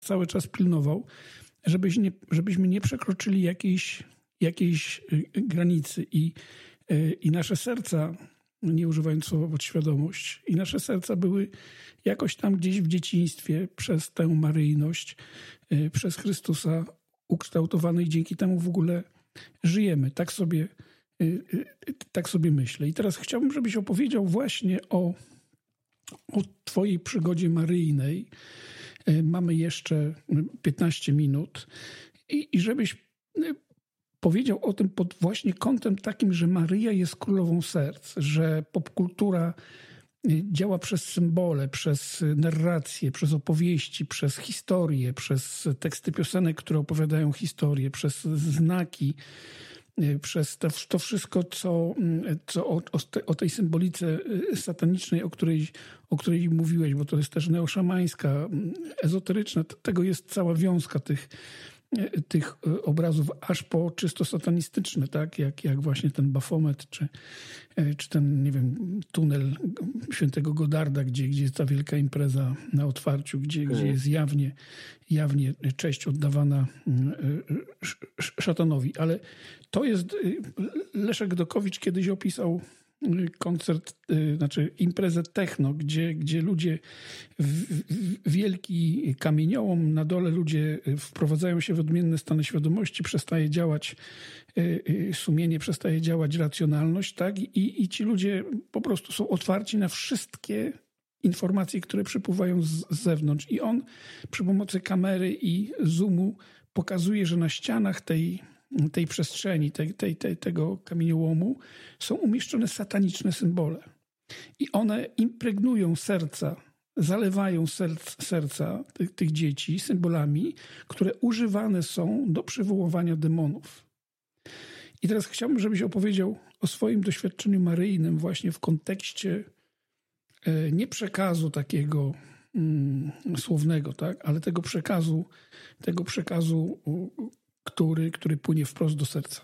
cały czas pilnował, żebyśmy nie przekroczyli jakiejś granicy i nasze serca, nie używając słowa podświadomość, i nasze serca były jakoś tam gdzieś w dzieciństwie przez tę maryjność, przez Chrystusa ukształtowane i dzięki temu w ogóle żyjemy. Tak sobie myślę. I teraz chciałbym, żebyś opowiedział właśnie o twojej przygodzie maryjnej. Mamy jeszcze 15 minut i żebyś powiedział o tym pod właśnie kątem takim, że Maryja jest królową serc, że popkultura działa przez symbole, przez narrację, przez opowieści, przez historię, przez teksty piosenek, które opowiadają historię, przez znaki, przez to wszystko, co o tej symbolice satanicznej, o której mówiłeś, bo to jest też neoszamańska, ezoteryczna. Tego jest cała wiązka tych obrazów, aż po czysto satanistyczne, tak? Jak właśnie ten Bafomet, czy ten, nie wiem, tunel świętego Godarda, gdzie jest ta wielka impreza na otwarciu, gdzie jest jawnie cześć oddawana szatanowi. Ale to jest, Leszek Gdokowicz kiedyś opisał koncert, znaczy imprezę techno, gdzie ludzie wielki kamieniołom, na dole ludzie wprowadzają się w odmienne stany świadomości, przestaje działać sumienie, przestaje działać racjonalność, tak? I ci ludzie po prostu są otwarci na wszystkie informacje, które przypływają z zewnątrz. I on przy pomocy kamery i zoomu pokazuje, że na ścianach tej przestrzeni, tego kamieniołomu są umieszczone sataniczne symbole. I one impregnują serca, zalewają serca tych dzieci symbolami, które używane są do przywoływania demonów. I teraz chciałbym, żebyś opowiedział o swoim doświadczeniu maryjnym właśnie w kontekście nie przekazu takiego słownego, tak, ale tego przekazu, który płynie wprost do serca.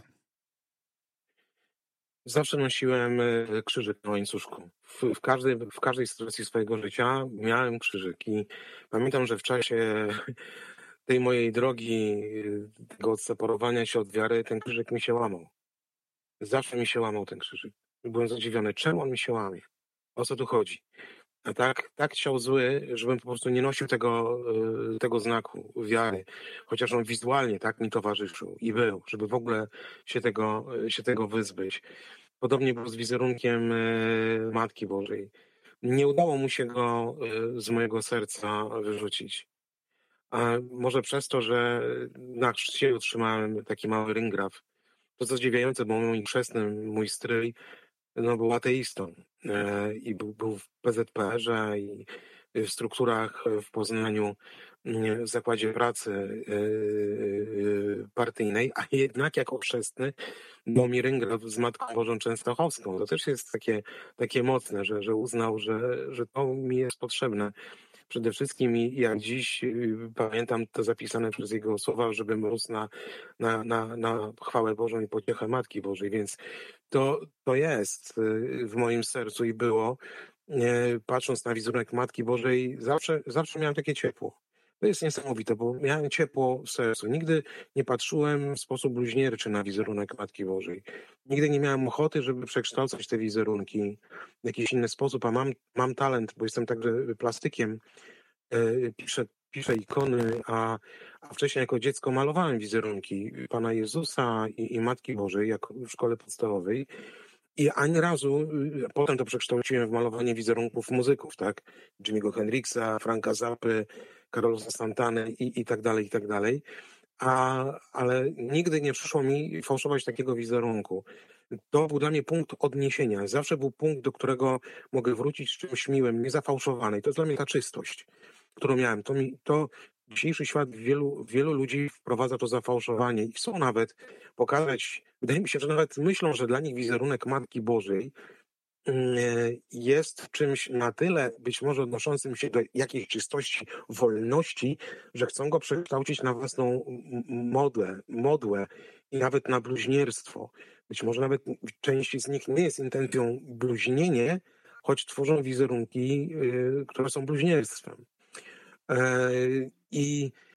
Zawsze nosiłem krzyżyk na łańcuszku. W każdej sytuacji swojego życia miałem krzyżyk i pamiętam, że w czasie tej mojej drogi, tego odseparowania się od wiary, ten krzyżyk mi się łamał. Zawsze mi się łamał ten krzyżyk. Byłem zadziwiony, czemu on mi się łamie? O co tu chodzi? A tak chciał zły, żebym po prostu nie nosił tego znaku wiary, chociaż on wizualnie tak mi towarzyszył i był, żeby w ogóle się tego wyzbyć. Podobnie było z wizerunkiem Matki Bożej. Nie udało mu się go z mojego serca wyrzucić. A może przez to, że na chrzcie otrzymałem taki mały ryngraf. To co zdziwiające, bo moim chrzestnym, mój stryj, był ateistą i był w PZPR-ze i w strukturach w Poznaniu, w zakładzie pracy partyjnej, a jednak jako chrzestny dał mi ryngraf z Matką Bożą Częstochowską. To też jest takie mocne, że uznał, że to mi jest potrzebne. Przede wszystkim i jak dziś pamiętam to zapisane przez jego słowa, żebym rósł na chwałę Bożą i pociechę Matki Bożej, więc to jest w moim sercu i było. Patrząc na wizerunek Matki Bożej, zawsze miałem takie ciepło. To jest niesamowite, bo miałem ciepło w sercu. Nigdy nie patrzyłem w sposób bluźnierczy na wizerunek Matki Bożej. Nigdy nie miałem ochoty, żeby przekształcać te wizerunki w jakiś inny sposób, a mam talent, bo jestem także plastykiem, piszę ikony, a wcześniej jako dziecko malowałem wizerunki Pana Jezusa i Matki Bożej jako w szkole podstawowej. I ani razu, potem to przekształciłem w malowanie wizerunków muzyków, tak? Jimmy'ego Hendrixa, Franka Zappy, Carlosa Santany i tak dalej, i tak dalej. Ale nigdy nie przyszło mi fałszować takiego wizerunku. To był dla mnie punkt odniesienia. Zawsze był punkt, do którego mogę wrócić z czymś miłym, niezafałszowanej. To jest dla mnie ta czystość, którą miałem. To dzisiejszy świat wielu ludzi wprowadza to zafałszowanie i chcą nawet pokazać, wydaje mi się, że nawet myślą, że dla nich wizerunek Matki Bożej jest czymś na tyle być może odnoszącym się do jakiejś czystości, wolności, że chcą go przekształcić na własną modłę i nawet na bluźnierstwo. Być może nawet części z nich nie jest intencją bluźnienie, choć tworzą wizerunki, które są bluźnierstwem. I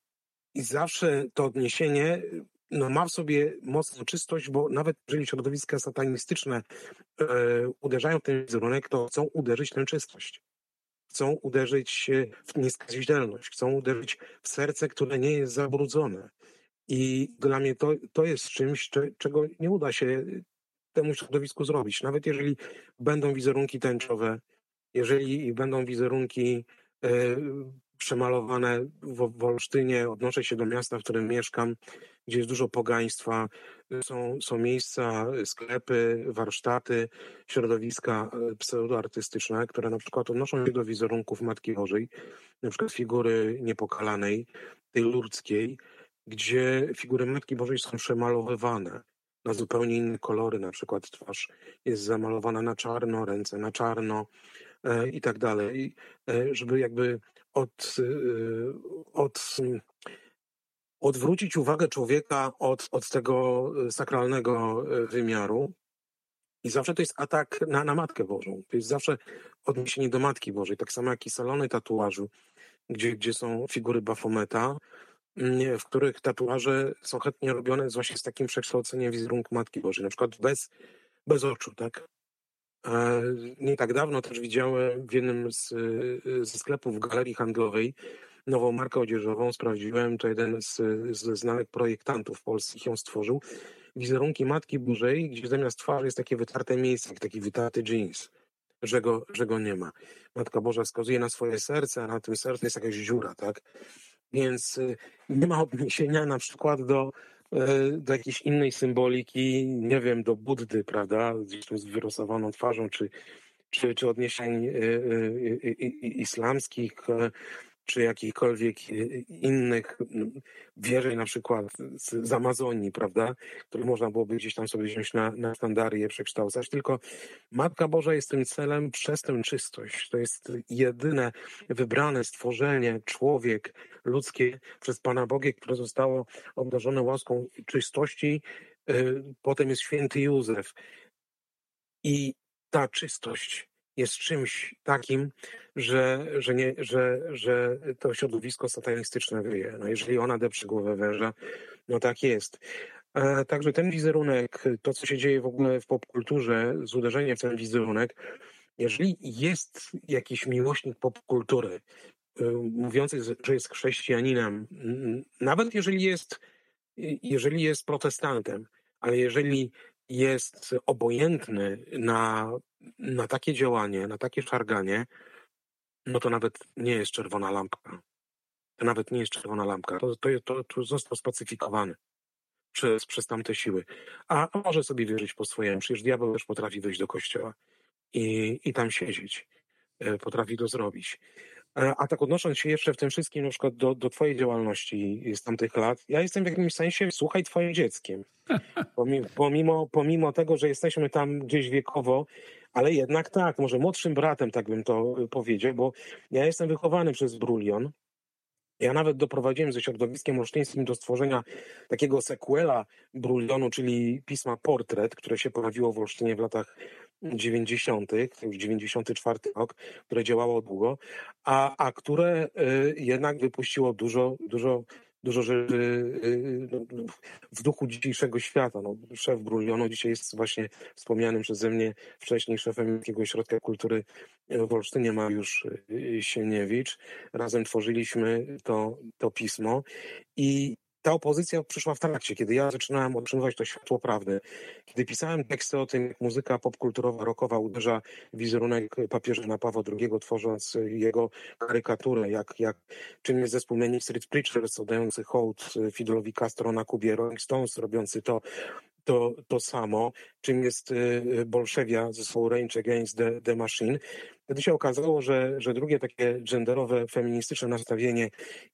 I zawsze to odniesienie ma w sobie mocną czystość, bo nawet jeżeli środowiska satanistyczne uderzają w ten wizerunek, to chcą uderzyć w tę czystość. Chcą uderzyć w nieskazitelność, chcą uderzyć w serce, które nie jest zabrudzone. I dla mnie to jest czymś, czego nie uda się temu środowisku zrobić. Nawet jeżeli będą wizerunki tęczowe, jeżeli będą wizerunki przemalowane w Olsztynie, odnoszę się do miasta, w którym mieszkam, gdzie jest dużo pogaństwa, są miejsca, sklepy, warsztaty, środowiska pseudoartystyczne, które na przykład odnoszą się do wizerunków Matki Bożej, na przykład figury Niepokalanej, tej lurdzkiej, gdzie figury Matki Bożej są przemalowywane na zupełnie inne kolory, na przykład twarz jest zamalowana na czarno, ręce na czarno i tak dalej, żeby jakby odwrócić uwagę człowieka od tego sakralnego wymiaru. I zawsze to jest atak na Matkę Bożą. To jest zawsze odniesienie do Matki Bożej. Tak samo jak i salony tatuażu, gdzie są figury Bafometa, w których tatuaże są chętnie robione właśnie z takim przekształceniem wizerunku Matki Bożej. Na przykład bez oczu, tak? Nie tak dawno też widziałem w jednym ze sklepów w galerii handlowej nową markę odzieżową. Sprawdziłem, to jeden ze znanych projektantów polskich ją stworzył. Wizerunki Matki Bożej, gdzie zamiast twarzy jest takie wytarte miejsce, jak taki wytarty jeans, że go nie ma. Matka Boża wskazuje na swoje serce, a na tym sercu jest jakaś dziura, tak? Więc nie ma odniesienia na przykład do jakiejś innej symboliki, nie wiem, do Buddy, prawda, gdzieś tam z wyrosowaną twarzą, czy odniesień islamskich, czy jakichkolwiek innych wierzeń, na przykład z Amazonii, prawda, które można byłoby gdzieś tam sobie wziąć na sztandary i je przekształcać, tylko Matka Boża jest tym celem przez tę czystość. To jest jedyne wybrane stworzenie, człowiek ludzkie przez Pana Boga, które zostało obdarzone łaską czystości. Potem jest święty Józef. I ta czystość jest czymś takim, że to środowisko satanistyczne wyje. No jeżeli ona depcze głowę węża, no tak jest. Także ten wizerunek, to co się dzieje w ogóle w popkulturze, z uderzeniem w ten wizerunek, jeżeli jest jakiś miłośnik popkultury, mówiący, że jest chrześcijaninem, nawet jeżeli jest protestantem, ale jeżeli jest obojętny na takie działanie, na takie szarganie, no to nawet nie jest czerwona lampka. To nawet nie jest czerwona lampka. To został spacyfikowany przez tamte siły. A może sobie wierzyć po swojemu. Przecież diabeł też potrafi wejść do kościoła i tam siedzieć. Potrafi to zrobić. A tak odnosząc się jeszcze w tym wszystkim na przykład do twojej działalności z tamtych lat, ja jestem w jakimś sensie, słuchaj, twoim dzieckiem. Pomimo tego, że jesteśmy tam gdzieś wiekowo, ale jednak tak, może młodszym bratem, tak bym to powiedział, bo ja jestem wychowany przez Brulion. Ja nawet doprowadziłem ze środowiskiem olsztyńskim do stworzenia takiego sequela Brulionu, czyli pisma Portret, które się pojawiło w Olsztynie w latach 90., już 94 rok, które działało długo, a które jednak wypuściło dużo rzeczy w duchu dzisiejszego świata. No, szef Brulionu dzisiaj jest właśnie wspomnianym przeze mnie wcześniej szefem jakiegoś ośrodka kultury w Olsztynie, Mariusz Sieniewicz. Razem tworzyliśmy to pismo i ta opozycja przyszła w trakcie, kiedy ja zaczynałem otrzymywać to światło prawdy. Kiedy pisałem teksty o tym, jak muzyka popkulturowa, rockowa uderza w wizerunek papieża Pawła II, tworząc jego karykaturę, czym jest zespół Manic Street Preachers, oddający hołd Fidelowi Castro na Kubie, Rolling Stones robiący to samo, czym jest Bolszewia zespołu Rage Against the Machine. Wtedy się okazało, że drugie takie genderowe, feministyczne nastawienie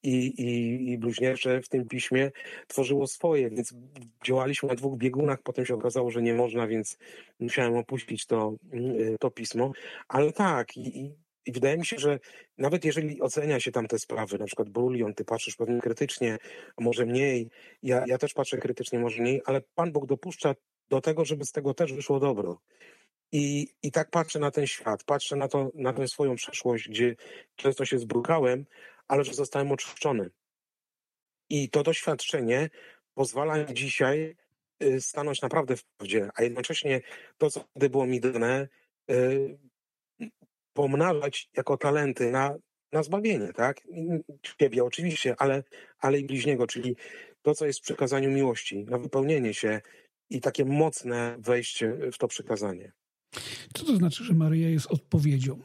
i bluźniercze w tym piśmie tworzyło swoje, więc działaliśmy na dwóch biegunach, potem się okazało, że nie można, więc musiałem opuścić to pismo. Ale tak, i wydaje mi się, że nawet jeżeli ocenia się tam te sprawy, na przykład Brulion, ty patrzysz pewnie krytycznie, a może mniej, ja też patrzę krytycznie, może mniej, ale Pan Bóg dopuszcza do tego, żeby z tego też wyszło dobro. I tak patrzę na ten świat, patrzę na tę swoją przeszłość, gdzie często się zbrukałem, ale że zostałem oczyszczony. I to doświadczenie pozwala mi dzisiaj stanąć naprawdę w prawdzie, a jednocześnie to, co wtedy było mi dane, y, pomnażać jako talenty na zbawienie, tak? Ciebie oczywiście, ale i bliźniego, czyli to, co jest w przekazaniu miłości, na wypełnienie się i takie mocne wejście w to przekazanie. Co to znaczy, że Maryja jest odpowiedzią?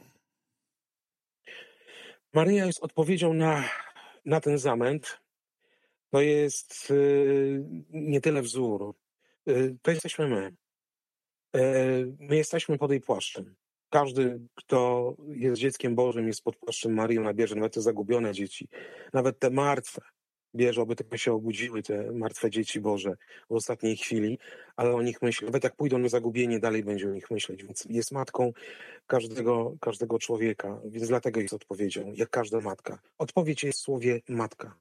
Maryja jest odpowiedzią na ten zamęt. To jest nie tyle wzór. To jesteśmy my. My jesteśmy pod jej płaszczem. Każdy, kto jest dzieckiem Bożym, jest pod płaszczem Maryi, ona bierze nawet te zagubione dzieci, nawet te martwe bierze, aby tylko się obudziły, te martwe dzieci Boże w ostatniej chwili, ale o nich myśli. Nawet jak pójdą na zagubienie, dalej będzie o nich myśleć, więc jest matką każdego człowieka, więc dlatego jest odpowiedzią, jak każda matka. Odpowiedź jest w słowie matka.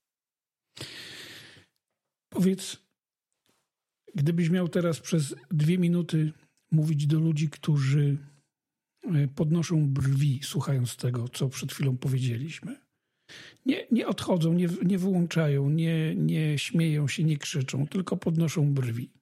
Powiedz, gdybyś miał teraz przez 2 minuty mówić do ludzi, którzy podnoszą brwi, słuchając tego, co przed chwilą powiedzieliśmy. Nie odchodzą, nie wyłączają, nie śmieją się, nie krzyczą, tylko podnoszą brwi.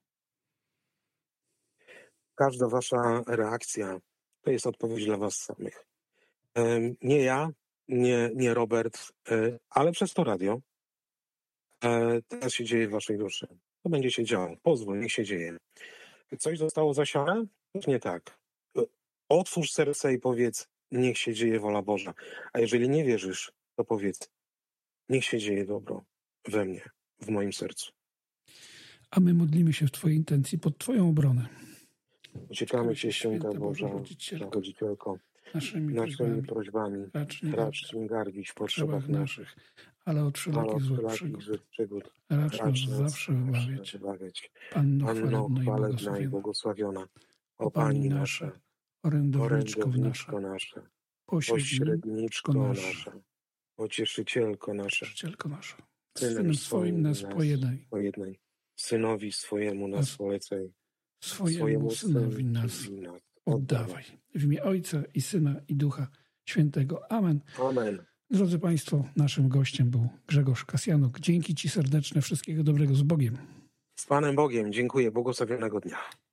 Każda wasza reakcja to jest odpowiedź dla was samych. Nie ja, nie Robert, ale przez to radio. Teraz się dzieje w waszej duszy. To będzie się działo. Pozwól, niech się dzieje. Coś zostało zasiane? Nie tak. Otwórz serce i powiedz, niech się dzieje wola Boża. A jeżeli nie wierzysz, to powiedz, niech się dzieje dobro we mnie, w moim sercu. A my modlimy się w Twojej intencji pod Twoją obronę. Uciekamy Cię, Święta Boża, Rodzicielko, naszymi prośbami. Racz nie gardzić w potrzebach naszych, ale od wszelakich złych przygód. Racz nas zawsze wybawiać. Panno chwalebna i błogosławiona, o Pani nasza, orędowniczko nasza, pośredniczko nasza, Pocieszycielko nasza, Synem swoim nas pojednaj, Synowi swojemu nas polecaj, swojemu Synowi nas oddawaj. W imię Ojca i Syna i Ducha Świętego. Amen. Amen. Drodzy Państwo, naszym gościem był Grzegorz Kasjanuk. Dzięki Ci serdeczne, wszystkiego dobrego, z Bogiem. Z Panem Bogiem, dziękuję, błogosławionego dnia.